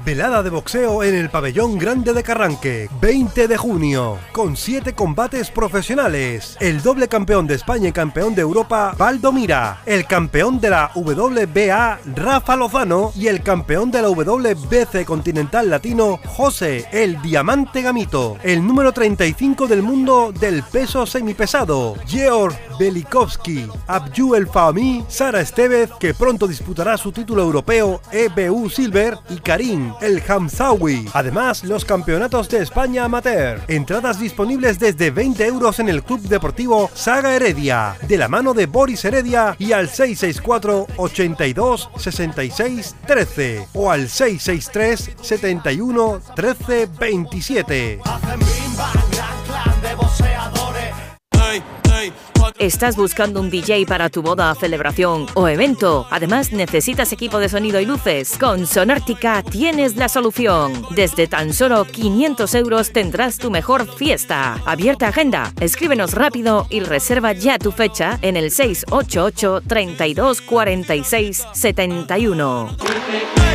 Velada de boxeo en el Pabellón Grande de Carranque, 20 de junio, con 7 combates profesionales. El doble campeón de España y campeón de Europa, Valdomira, el campeón de la WBA, Rafa Lozano, y el campeón de la WBC Continental Latino, José, el Diamante Gamito. El número 35 del mundo del peso semipesado, Georg Velikovsky, Abdul El Fahmy, Sara Estevez, que pronto disputará su título europeo, EBU Silver, y Karim El Hamzawi. Además, los campeonatos de España amateur. Entradas disponibles desde 20 euros en el Club Deportivo Saga Heredia, de la mano de Boris Heredia, y al 664 82 66 13 o al 663 71 13 27. ¿Estás buscando un DJ para tu boda, celebración o evento? Además, ¿necesitas equipo de sonido y luces? Con Sonártica tienes la solución. Desde tan solo 500 euros tendrás tu mejor fiesta. Abierta agenda. Escríbenos rápido y reserva ya tu fecha en el 688 32 46 71.